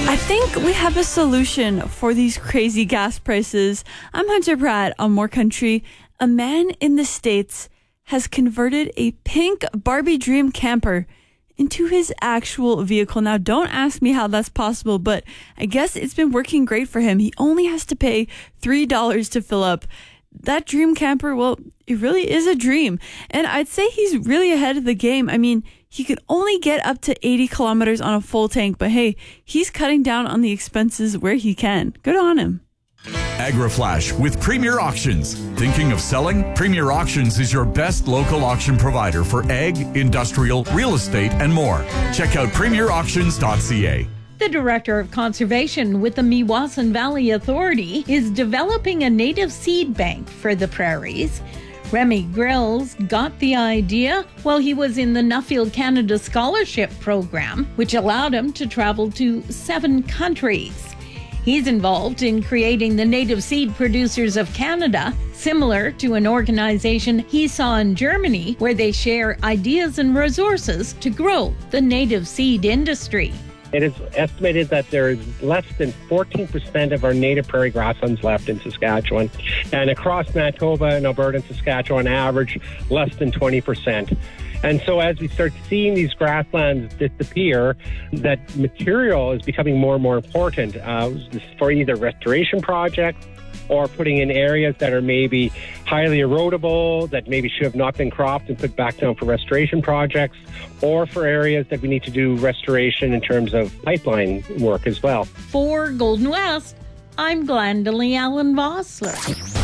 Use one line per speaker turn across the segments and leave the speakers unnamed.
I think we have a solution for these crazy gas prices. I'm Hunter Pratt on More Country. A man in the States has converted a pink Barbie Dream camper into his actual vehicle. Now, don't ask me how that's possible, but I guess it's been working great for him. He only has to pay $3 to fill up. That dream camper, well, it really is a dream. And I'd say he's really ahead of the game. I mean, he could only get up to 80 kilometers on a full tank, but hey, he's cutting down on the expenses where he can. Good on him.
AgriFlash with Premier Auctions. Thinking of selling? Premier Auctions is your best local auction provider for ag, industrial, real estate, and more. Check out premierauctions.ca.
The Director of Conservation with the Meewasin Valley Authority is developing a native seed bank for the prairies. Remy Grills got the idea while he was in the Nuffield Canada Scholarship Program, which allowed him to travel to 7 countries. He's involved in creating the Native Seed Producers of Canada, similar to an organization he saw in Germany where they share ideas and resources to grow the native seed industry.
It is estimated that there is less than 14% of our native prairie grasslands left in Saskatchewan. And across Manitoba and Alberta and Saskatchewan, on average, less than 20%. And so as we start seeing these grasslands disappear, that material is becoming more and more important for either restoration projects or putting in areas that are maybe highly erodible, that maybe should have not been cropped and put back down for restoration projects, or for areas that we need to do restoration in terms of pipeline work as well.
For Golden West, I'm Glendalee Allen Vossler.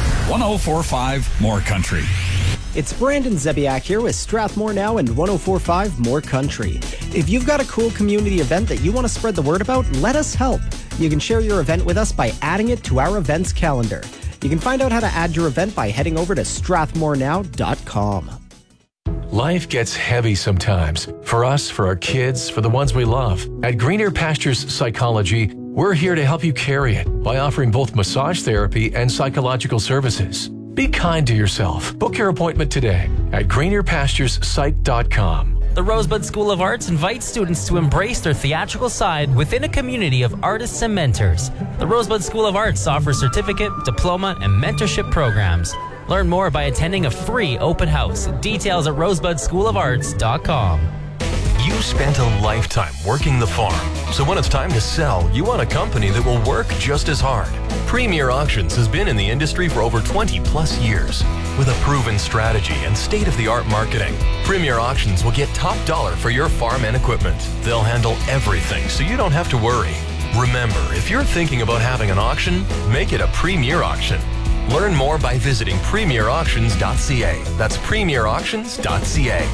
104.5 More Country.
It's Brandon Zebiak here with Strathmore Now and 104.5 More Country. If you've got a cool community event that you want to spread the word about, let us help. You can share your event with us by adding it to our events calendar. You can find out how to add your event by heading over to strathmorenow.com.
Life gets heavy sometimes. For us, for our kids, for the ones we love. At Greener Pastures Psychology, we're here to help you carry it by offering both massage therapy and psychological services. Be kind to yourself. Book your appointment today at greenerpasturespsych.com.
The Rosebud School of Arts invites students to embrace their theatrical side within a community of artists and mentors. The Rosebud School of Arts offers certificate, diploma, and mentorship programs. Learn more by attending a free open house. Details at rosebudschoolofarts.com.
You spent a lifetime working the farm, so when it's time to sell, you want a company that will work just as hard. Premier Auctions has been in the industry for over 20 plus years. With a proven strategy and state-of-the-art marketing, Premier Auctions will get top dollar for your farm and equipment. They'll handle everything so you don't have to worry. Remember, if you're thinking about having an auction, make it a Premier Auction. Learn more by visiting premierauctions.ca. That's premierauctions.ca.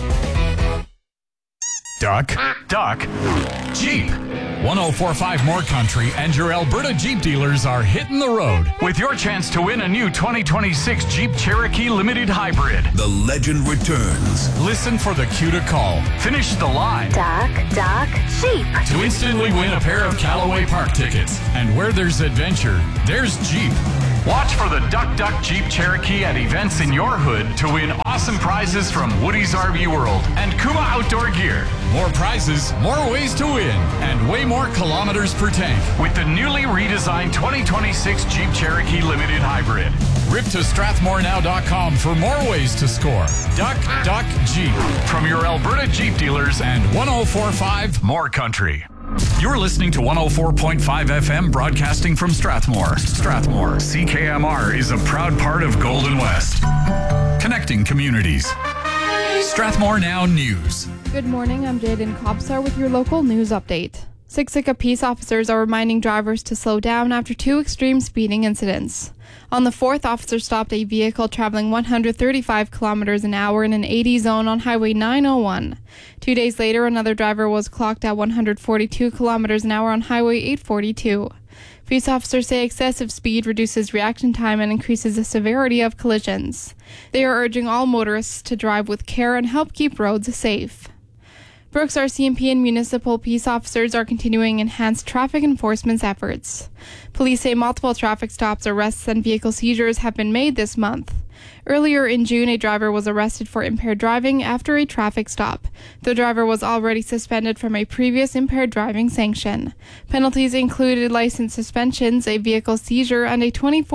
Duck, Jeep. 104.5 More Country and your Alberta Jeep dealers are hitting the road with your chance to win a new 2026 Jeep Cherokee Limited Hybrid.
The legend returns.
Listen for the cue to call. Finish the line.
Duck, Jeep.
To instantly win a pair of Callaway Park tickets. And where there's adventure, there's Jeep. Watch for the Duck Jeep Cherokee at events in your hood to win awesome prizes from Woody's RV World and Kuma Outdoor Gear. More prizes, more ways to win, and way more kilometers per tank with the newly redesigned 2026 Jeep Cherokee Limited Hybrid. Rip to strathmorenow.com for more ways to score. Duck Jeep from your Alberta Jeep dealers and 104.5 More Country. You're listening to 104.5 FM broadcasting from Strathmore. Strathmore, CKMR is a proud part of Golden West. Connecting communities. Strathmore Now News.
Good morning, I'm Jaden Kopsar with your local news update. Siksika peace officers are reminding drivers to slow down after 2 extreme speeding incidents. On the 4th, officers stopped a vehicle traveling 135 kilometers an hour in an 80 zone on Highway 901. 2 days later, another driver was clocked at 142 kilometers an hour on Highway 842. Peace officers say excessive speed reduces reaction time and increases the severity of collisions. They are urging all motorists to drive with care and help keep roads safe. Brooks RCMP and municipal peace officers are continuing enhanced traffic enforcement efforts. Police say multiple traffic stops, arrests, and vehicle seizures have been made this month. Earlier in June, a driver was arrested for impaired driving after a traffic stop. The driver was already suspended from a previous impaired driving sanction. Penalties included license suspensions, a vehicle seizure, and a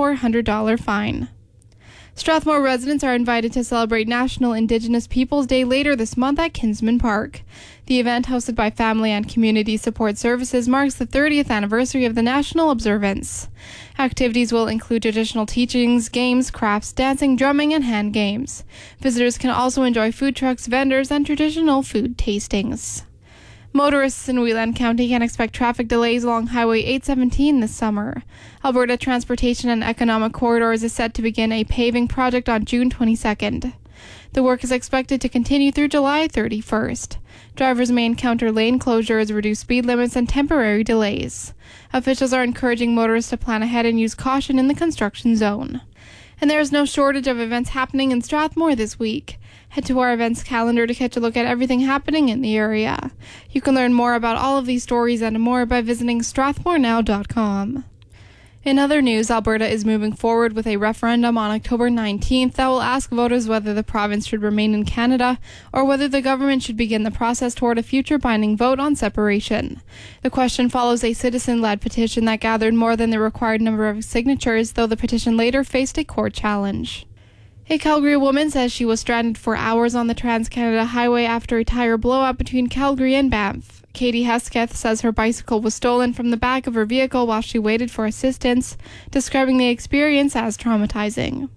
$2,400 fine. Strathmore residents are invited to celebrate National Indigenous Peoples Day later this month at Kinsman Park. The event, hosted by Family and Community Support Services, marks the 30th anniversary of the national observance. Activities will include traditional teachings, games, crafts, dancing, drumming, and hand games. Visitors can also enjoy food trucks, vendors, and traditional food tastings. Motorists in Wheelan County can expect traffic delays along Highway 817 this summer. Alberta Transportation and Economic Corridors is set to begin a paving project on June 22nd. The work is expected to continue through July 31st. Drivers may encounter lane closures, reduced speed limits, and temporary delays. Officials are encouraging motorists to plan ahead and use caution in the construction zone. And there is no shortage of events happening in Strathmore this week. Head to our events calendar to catch a look at everything happening in the area. You can learn more about all of these stories and more by visiting strathmorenow.com. In other news, Alberta is moving forward with a referendum on October 19th that will ask voters whether the province should remain in Canada or whether the government should begin the process toward a future binding vote on separation. The question follows a citizen-led petition that gathered more than the required number of signatures, though the petition later faced a court challenge. A Calgary woman says she was stranded for hours on the Trans-Canada Highway after a tire blowout between Calgary and Banff. Katie Hesketh says her bicycle was stolen from the back of her vehicle while she waited for assistance, describing the experience as traumatizing.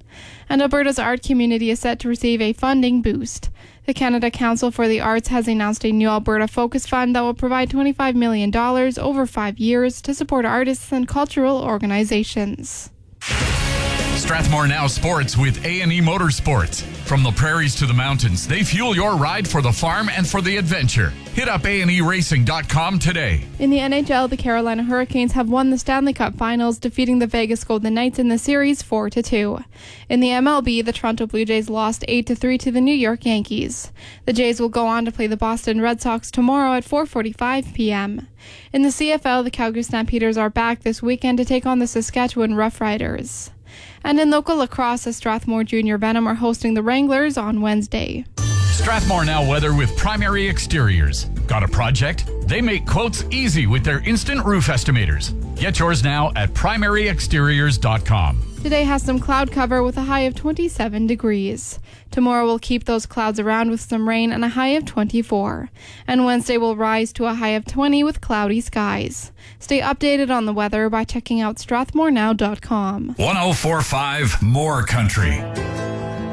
And Alberta's art community is set to receive a funding boost. The Canada Council for the Arts has announced a new Alberta Focus Fund that will provide $25 million over 5 years to support artists and cultural organizations.
Strathmore Now Sports with A&E Motorsports. From the prairies to the mountains, they fuel your ride for the farm and for the adventure. Hit up aneracing.com today.
In the NHL, the Carolina Hurricanes have won the Stanley Cup Finals, defeating the Vegas Golden Knights in the series 4-2. In the MLB, the Toronto Blue Jays lost 8-3 to the New York Yankees. The Jays will go on to play the Boston Red Sox tomorrow at 4:45 p.m. In the CFL, the Calgary Stampeders are back this weekend to take on the Saskatchewan Roughriders. And in local lacrosse, the Strathmore Junior Venom are hosting the Wranglers on Wednesday.
Strathmore Now weather with Primary Exteriors. Got a project? They make quotes easy with their instant roof estimators. Get yours now at primaryexteriors.com.
Today has some cloud cover with a high of 27 degrees. Tomorrow will keep those clouds around with some rain and a high of 24. And Wednesday will rise to a high of 20 with cloudy skies. Stay updated on the weather by checking out strathmorenow.com.
104.5 More Country.